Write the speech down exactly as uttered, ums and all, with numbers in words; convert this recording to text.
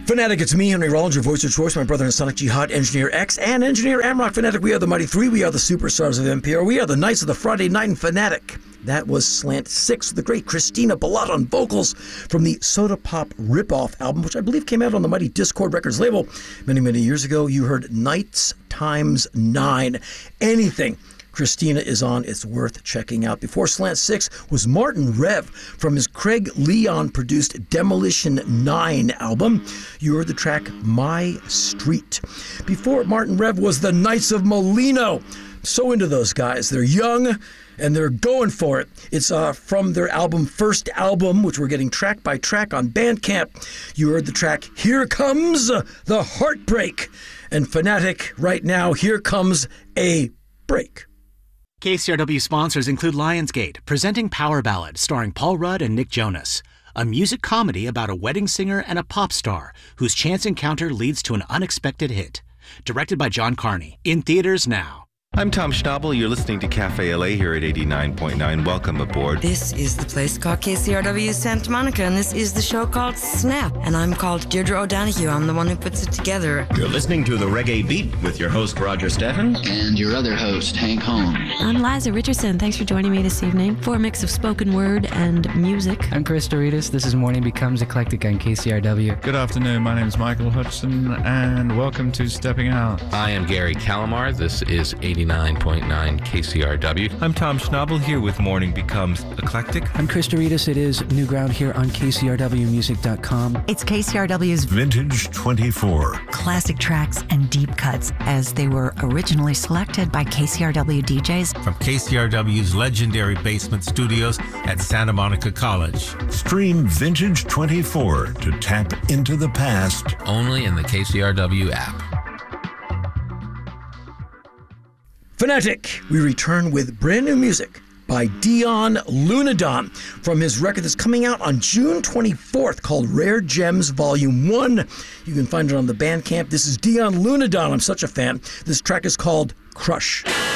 Fanatic, it's me, Henry Rollins, your voice of choice, my brother in Sonic Jihad, Engineer X, and Engineer Amrock. Fanatic, we are the Mighty Three, we are the superstars of N P R, we are the Knights of the Friday Night and Fanatic. That was Slant Six, the great Christina Ballot on vocals from the Soda Pop Ripoff album, which I believe came out on the Mighty Discord Records label many, many years ago. You heard Nights Times Nine. Anything Christina is on, it's worth checking out. Before Slant Six was Martin Rev from his Craig Leon-produced Demolition Nine album. You heard the track My Street. Before Martin Rev was the Knights of Molino. So into those guys. They're young and they're going for it. It's uh, from their album, First Album, which we're getting track by track on Bandcamp. You heard the track Here Comes the Heartbreak. And Fanatic, right now, here comes a break. K C R W sponsors include Lionsgate, presenting Power Ballad, starring Paul Rudd and Nick Jonas, a music comedy about a wedding singer and a pop star whose chance encounter leads to an unexpected hit. Directed by John Carney. In theaters now. I'm Tom Schnabel. You're listening to Cafe L A here at eighty-nine point nine. Welcome aboard. This is the place called K C R W Santa Monica, and this is the show called Snap. And I'm called Deirdre O'Donoghue. I'm the one who puts it together. You're listening to The Reggae Beat with your host, Roger Steffens. And your other host, Hank Holmes. I'm Liza Richardson. Thanks for joining me this evening for a mix of spoken word and music. I'm Chris Doritas. This is Morning Becomes Eclectic on K C R W. Good afternoon. My name is Michael Hudson, and welcome to Stepping Out. I am Gary Calamar. This is eighty-nine point nine K C R W. I'm Tom Schnabel here with Morning Becomes Eclectic. I'm Chris Doritas. It is New Ground here on K C R W music dot com. It's K C R W's Vintage twenty-four. Classic tracks and deep cuts as they were originally selected by K C R W D Js. From K C R W's legendary basement studios at Santa Monica College. Stream Vintage twenty-four to tap into the past. Only in the K C R W app. Fanatic, we return with brand new music by Dion Lunadon from his record that's coming out on June twenty-fourth called Rare Gems Volume one. You can find it on the Bandcamp. This is Dion Lunadon. I'm such a fan. This track is called Crush.